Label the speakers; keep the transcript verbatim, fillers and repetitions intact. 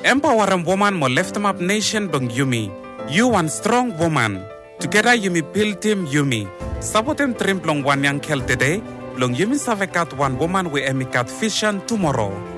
Speaker 1: Empower woman mo lift up nation dong Yumi. You one strong woman. Together Yumi build team Yumi. Sabotem trim plong one yang kel today. Long Yumi savekat one woman we emikat vision tomorrow.